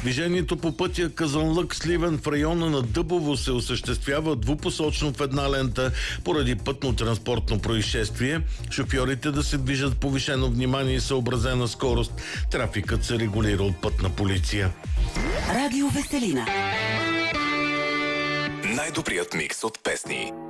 Движението по пътя Казанлък-Сливен в района на Дъбово се осъществява двупосочно в една лента поради пътно-транспортно происшествие. Шофьорите да се движат с повишено внимание и съобразена скорост. Трафикът се регулира от пътна полиция. Радио Веселина. Най-добрият микс от песни.